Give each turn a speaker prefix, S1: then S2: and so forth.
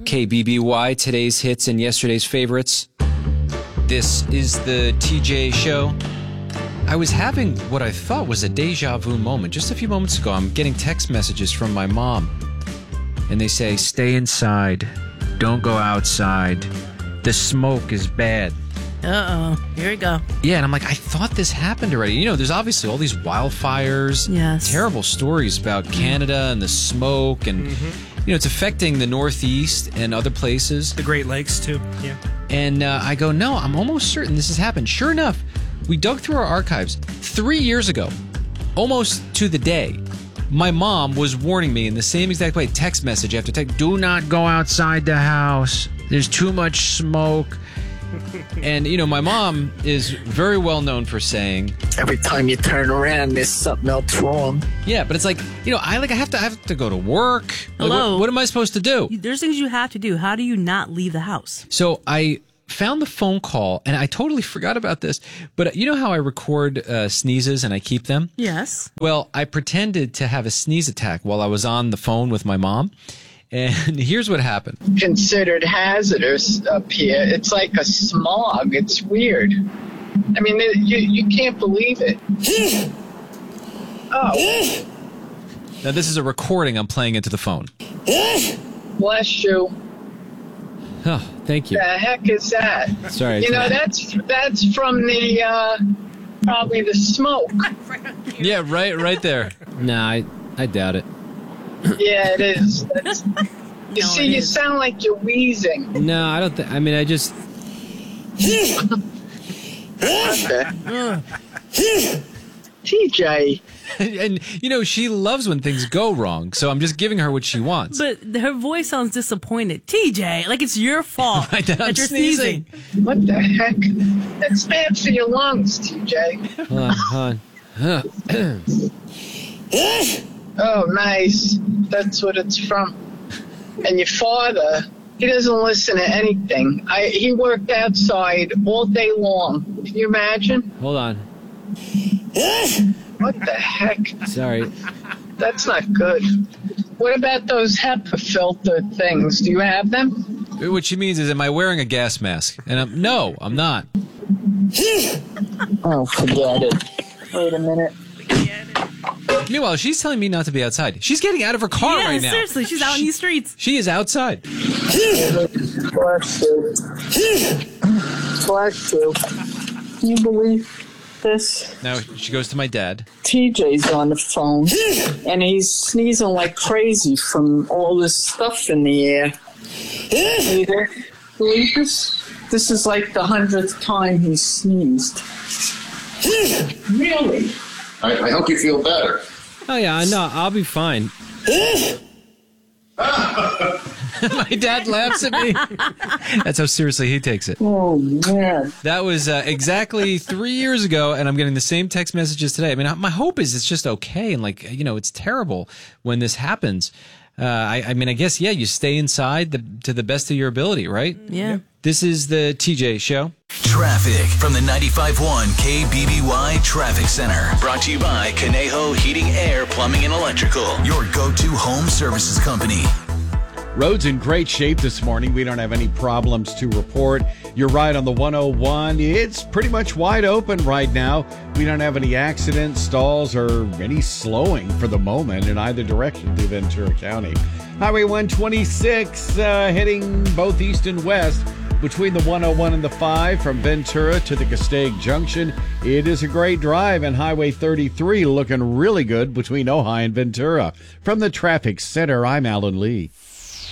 S1: KBBY, today's hits and yesterday's favorites. This is the TJ Show. I was having what I thought was a deja vu moment. Just a few moments ago, I'm getting text messages from my mom. And they say, stay inside. Don't go outside. The smoke is bad.
S2: Uh-oh. Here we go.
S1: Yeah, and I'm like, I thought this happened already. You know, there's obviously all these wildfires.
S2: Yes.
S1: Terrible stories about Canada and the smoke. And, you know, it's affecting the Northeast and other places.
S3: The Great Lakes, too. Yeah.
S1: And I go, no, I'm almost certain this has happened. Sure enough, we dug through our archives 3 years ago, almost to the day. My mom was warning me in the same exact way, text message after text, do not go outside the house. There's too much smoke. And, you know, my mom is very well known for saying,
S4: every time you turn around, there's something else wrong.
S1: Yeah, but it's like, you know, I have to go to work.
S2: Hello.
S1: Like, what am I supposed to do?
S2: There's things you have to do. How do you not leave the house?
S1: So I found the phone call, and I totally forgot about this, but you know how I record sneezes and I keep them?
S2: Yes.
S1: Well, I pretended to have a sneeze attack while I was on the phone with my mom, and here's what happened.
S5: Considered hazardous up here. It's like a smog. It's weird. I mean, you can't believe it. Oh.
S1: Now, this is a recording I'm playing into the phone.
S5: Bless you.
S1: Oh, thank you.
S5: The heck is that?
S1: Sorry.
S5: You know, that's from the, probably the smoke.
S1: Yeah, right there. Nah, I doubt it.
S5: Yeah, it is. You
S2: No,
S5: see,
S2: it
S5: you
S2: is.
S5: sound like you're wheezing.
S1: No, I don't think, I mean, I just...
S5: Okay. TJ.
S1: And, you know, she loves when things go wrong, so I'm just giving her what she wants.
S2: But her voice sounds disappointed. TJ, like it's your fault
S1: Right, I'm
S2: that you're
S1: sneezing.
S5: What the heck? That's bad for your lungs, TJ.
S1: Hold on.
S5: Oh, nice. That's what it's from. And your father, he doesn't listen to anything. He worked outside all day long. Can you imagine?
S1: Hold on.
S5: What the heck?
S1: Sorry.
S5: That's not good. What about those HEPA filter things? Do you have them?
S1: What she means is, am I wearing a gas mask? And no, I'm not.
S5: Oh, forget it. Wait a minute.
S1: Meanwhile, she's telling me not to be outside. She's getting out of her car
S2: Yeah,
S1: right now.
S2: seriously, she's out in these streets.
S1: She is outside.
S5: Bless you. Bless you. Can you believe this?
S1: Now she goes to my dad.
S5: TJ's on the phone, and he's sneezing like crazy from all this stuff in the air. Can you believe this? This is like the 100th time he's sneezed. Really?
S6: I hope you feel better.
S1: Oh yeah, no, I'll be fine. My dad laughs at me. That's how seriously he takes it.
S5: Oh, man.
S1: That was exactly 3 years ago, and I'm getting the same text messages today. I mean, my hope is it's just okay, and like, you know, it's terrible when this happens. I mean, I guess, yeah, you stay inside to the best of your ability, right?
S2: Yeah.
S1: This is the TJ Show.
S7: Traffic from the 95.1 KBBY Traffic Center. Brought to you by Conejo Heating, Air, Plumbing, and Electrical. Your go-to home services company.
S8: Roads in great shape this morning. We don't have any problems to report. You're right on the 101. It's pretty much wide open right now. We don't have any accidents, stalls, or any slowing for the moment in either direction through Ventura County. Highway 126 heading both east and west between the 101 and the 5 from Ventura to the Castaic Junction. It is a great drive, and Highway 33 looking really good between Ojai and Ventura. From the Traffic Center, I'm Alan Lee.